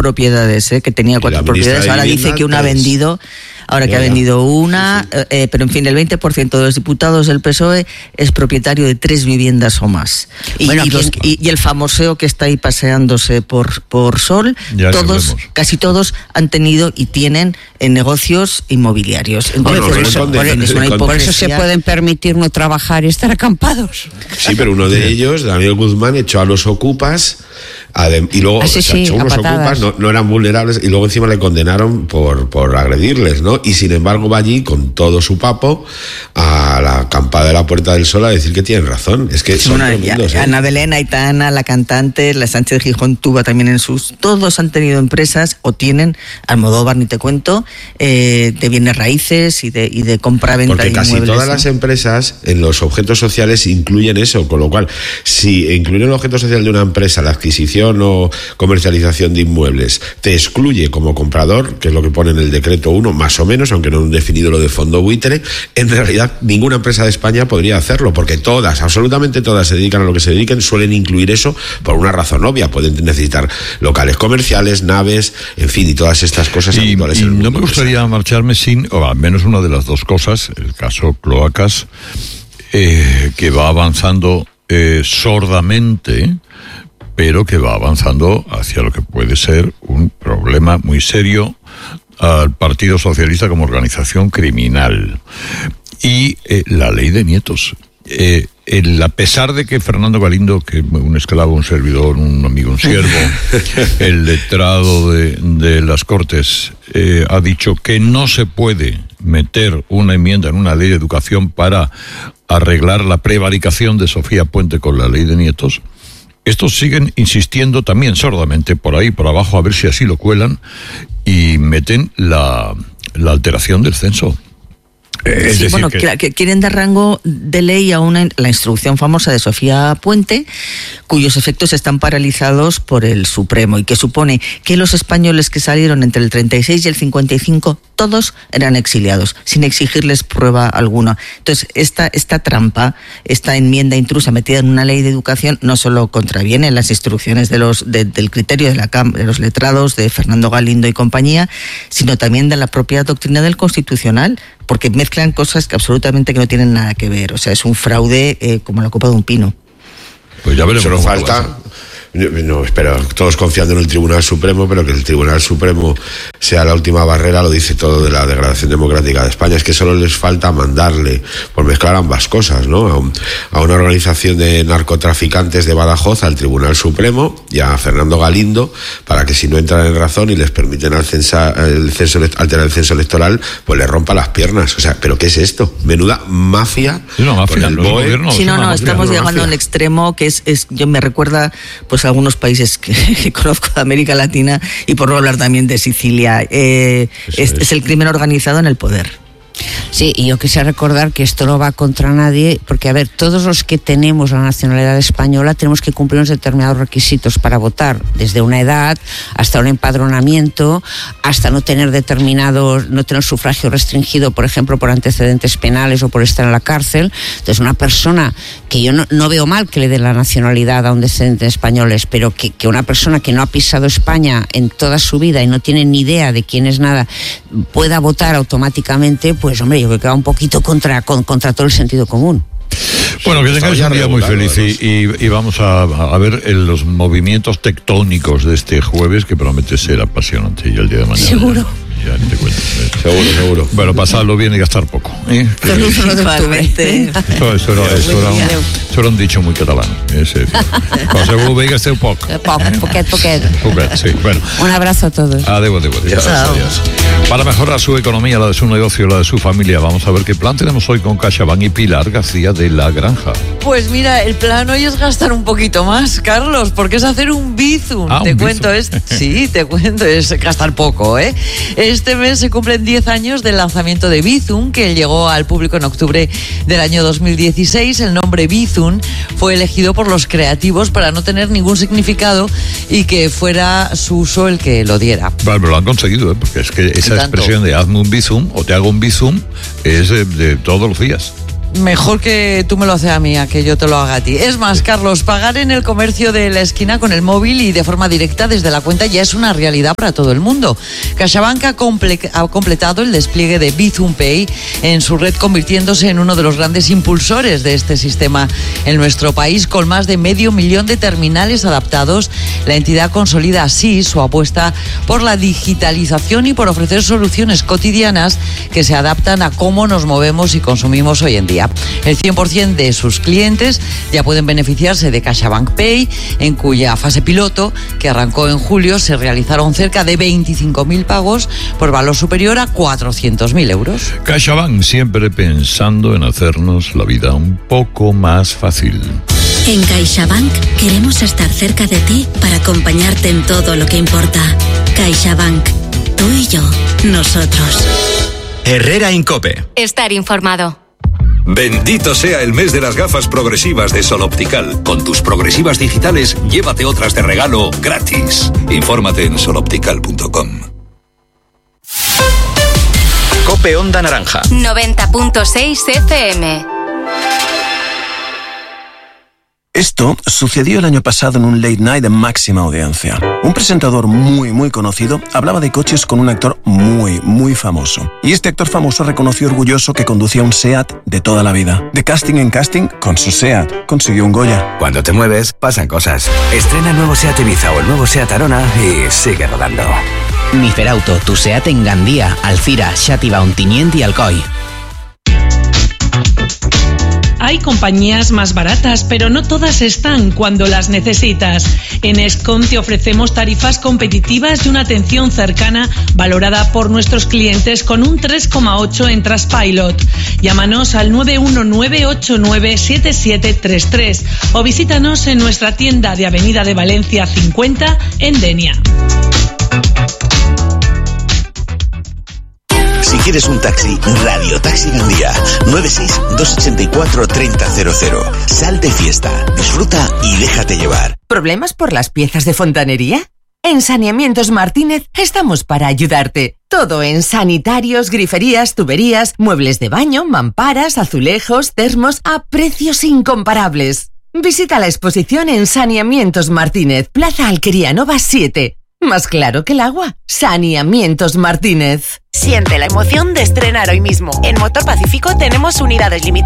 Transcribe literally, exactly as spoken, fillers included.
propiedades, ¿eh? Que tenía cuatro propiedades, ahora dice que una ha vendido, ahora que ya, ha vendido una, sí, sí. Eh, pero en fin, el veinte por ciento de los diputados del P S O E es propietario de tres viviendas o más. Y, bueno, y, los, y, y el famoseo que está ahí paseándose por, por Sol, ya todos, casi todos han tenido y tienen en negocios inmobiliarios. Entonces, bueno, por, eso, por, es una por eso se pueden permitir no trabajar y estar acampados. Sí, pero uno de ellos, Daniel Guzmán, echó a los ocupas y luego ah, sí, o sea, sí, echó unos ocupas, no, no eran vulnerables, y luego encima le condenaron por, por agredirles, ¿no? Y sin embargo va allí con todo su papo a la acampada de la Puerta del Sol a decir que tienen razón. Es que son una, tremendos, ya, ¿eh? Ana Belén, Aitana, la cantante, la Sánchez Gijón tuvo también en sus... Todos han tenido empresas o tienen, Almodóvar ni te cuento, eh, de bienes raíces y de, y de compra-venta de inmuebles. Porque casi todas, ¿no?, las empresas en los objetos sociales incluyen eso, con lo cual, si incluir el objeto social de una empresa la adquisición o comercialización de inmuebles te excluye como comprador, que es lo que pone en el decreto uno, más o menos, aunque no han definido lo de fondo buitre, en realidad ninguna empresa de España podría hacerlo, porque todas, absolutamente todas, se dedican a lo que se dediquen, suelen incluir eso por una razón obvia. Pueden necesitar locales comerciales, naves, en fin, y todas estas cosas y, habituales. Y en el no me gustaría marcharme sin, o al menos una de las dos cosas, el caso Cloacas, eh, que va avanzando eh, sordamente, pero que va avanzando hacia lo que puede ser un problema muy serio al Partido Socialista como organización criminal. Y eh, la ley de nietos. Eh, el, a pesar de que Fernando Galindo, que un esclavo, un servidor, un amigo, un siervo, el letrado de, de las Cortes, eh, ha dicho que no se puede meter una enmienda en una ley de educación para arreglar la prevaricación de Sofía Puente con la ley de nietos, estos siguen insistiendo también sordamente por ahí, por abajo, a ver si así lo cuelan, y meten la, la alteración del censo. Es sí, decir, bueno, que... que quieren dar rango de ley a una, la instrucción famosa de Sofía Puente, cuyos efectos están paralizados por el Supremo, y que supone que los españoles que salieron entre el treinta y seis y el cincuenta y cinco, todos eran exiliados, sin exigirles prueba alguna. Entonces, esta, esta trampa, esta enmienda intrusa metida en una ley de educación, no solo contraviene las instrucciones de los, de, del criterio de, la, de los letrados, de Fernando Galindo y compañía, sino también de la propia doctrina del Constitucional, porque mezclan cosas que absolutamente que no tienen nada que ver. O sea, es un fraude eh, como la copa de un pino. Pues ya veremos. Solo falta... No, espera, todos confiando en el Tribunal Supremo, pero que el Tribunal Supremo sea la última barrera, lo dice todo de la degradación democrática de España. Es que solo les falta mandarle, por mezclar ambas cosas, ¿no?, a, un, a una organización de narcotraficantes de Badajoz, al Tribunal Supremo y a Fernando Galindo, para que si no entran en razón y les permiten al censa, el censo, alterar el censo electoral, pues les rompa las piernas. O sea, ¿pero qué es esto? Menuda mafia. No, mafia, el no, gobierno, sí, no, no, estamos llegando a un extremo que es, es, yo me recuerda, pues, a algunos países que, que conozco de América Latina, y por no hablar también de Sicilia. Eh, es, es el crimen organizado en el poder. Sí, y yo quisiera recordar que esto no va contra nadie, porque, a ver, todos los que tenemos la nacionalidad española tenemos que cumplir unos determinados requisitos para votar, desde una edad hasta un empadronamiento, hasta no tener determinado, no tener sufragio restringido, por ejemplo, por antecedentes penales o por estar en la cárcel. Entonces, una persona que yo no, no veo mal que le dé la nacionalidad a un descendiente de españoles, pero que, que una persona que no ha pisado España en toda su vida y no tiene ni idea de quién es nada, pueda votar automáticamente, pues, hombre, yo creo que va un poquito contra, con, contra todo el sentido común. Bueno, que tengáis un día muy feliz y, y, y vamos a, a ver el, los movimientos tectónicos de este jueves, que promete ser apasionante, y el día de mañana. Seguro. Ya, ya ni te cuento. Seguro, seguro. Bueno, pasadlo bien y gastar poco. ¿eh? Feliz uno de octubre. Eso, eso, era, eso, era un, eso era un dicho muy catalán. Ese, seguro que gasteu poc. Poc, poquet, poquet. Poquet, sí. Bueno. Un abrazo a todos. Adiós, adiós, adiós. Adiós. Para mejorar su economía, la de su negocio, la de su familia, vamos a ver qué plan tenemos hoy con CaixaBank y Pilar García de La Granja. Pues mira, el plan hoy es gastar un poquito más, Carlos, porque es hacer un bizum. Ah, te un cuento, bizum. es, sí, te cuento, es gastar poco, ¿eh? Este mes se cumplen diez años del lanzamiento de Bizum, que llegó al público en octubre del año dos mil dieciséis. El nombre Bizum fue elegido por los creativos para no tener ningún significado y que fuera su uso el que lo diera. Vale, pero lo han conseguido, ¿eh? Porque es que esa expresión de hazme un Bizum o te hago un Bizum es de, de todos los días. Mejor que tú me lo haces a mí, a que yo te lo haga a ti. Es más, Carlos, pagar en el comercio de la esquina con el móvil y de forma directa desde la cuenta ya es una realidad para todo el mundo. CaixaBank ha, comple- ha completado el despliegue de Bizum Pay en su red, convirtiéndose en uno de los grandes impulsores de este sistema en nuestro país. Con más de medio millón de terminales adaptados, la entidad consolida así su apuesta por la digitalización y por ofrecer soluciones cotidianas que se adaptan a cómo nos movemos y consumimos hoy en día. El cien por ciento de sus clientes ya pueden beneficiarse de CaixaBank Pay, en cuya fase piloto, que arrancó en julio, se realizaron cerca de veinticinco mil pagos por valor superior a cuatrocientos mil euros. CaixaBank, siempre pensando en hacernos la vida un poco más fácil. En CaixaBank queremos estar cerca de ti para acompañarte en todo lo que importa. CaixaBank, tú y yo, nosotros. Herrera Incope. Estar informado. Bendito sea el mes de las gafas progresivas de Sol Optical. Con tus progresivas digitales, llévate otras de regalo gratis. Infórmate en sol optical punto com. Cope Onda Naranja. noventa punto seis F M. Esto sucedió el año pasado en un late night de máxima audiencia. Un presentador muy, muy conocido hablaba de coches con un actor muy, muy famoso. Y este actor famoso reconoció orgulloso que conducía un SEAT de toda la vida. De casting en casting, con su SEAT consiguió un Goya. Cuando te mueves, pasan cosas. Estrena el nuevo SEAT Ibiza o el nuevo SEAT Arona y sigue rodando. Miferauto, tu SEAT en Gandía, Alcira, Xàtiva, Ontinyent y Alcoi. Hay compañías más baratas, pero no todas están cuando las necesitas. En Escom te ofrecemos tarifas competitivas y una atención cercana valorada por nuestros clientes con un tres coma ocho en Trustpilot. Llámanos al nueve uno nueve ocho nueve siete siete tres tres o visítanos en nuestra tienda de Avenida de Valencia cincuenta en Denia. Si quieres un taxi, Radio Taxi Gandía. nueve seis dos ocho cuatro tres cero cero cero. Sal de fiesta, disfruta y déjate llevar. ¿Problemas por las piezas de fontanería? En Saneamientos Martínez estamos para ayudarte. Todo en sanitarios, griferías, tuberías, muebles de baño, mamparas, azulejos, termos a precios incomparables. Visita la exposición en Saneamientos Martínez, Plaza Alquería Nova siete. Más claro que el agua. Saneamientos Martínez. Siente la emoción de estrenar hoy mismo. En Motor Pacífico tenemos unidades limitadas